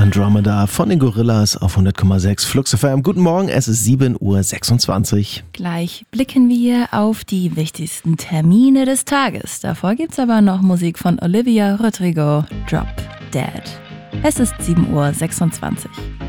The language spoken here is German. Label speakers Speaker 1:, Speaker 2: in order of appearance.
Speaker 1: Andromeda von den Gorillas auf 100,6 Flux FM. Guten Morgen, es ist 7:26 Uhr.
Speaker 2: Gleich blicken wir auf die wichtigsten Termine des Tages. Davor gibt's aber noch Musik von Olivia Rodrigo, Drop Dead. Es ist 7:26 Uhr.